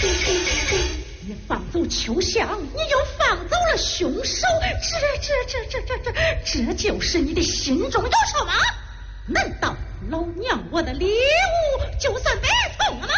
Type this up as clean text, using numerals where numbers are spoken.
你放走秋香，你又放走了凶手，这就是你的心中有数吗？难道老娘我的礼物就算没